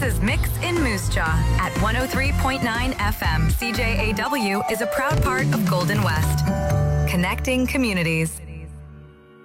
is Mix in Moose Jaw at 103.9 FM. CJAW is a proud part of Golden West. Connecting communities.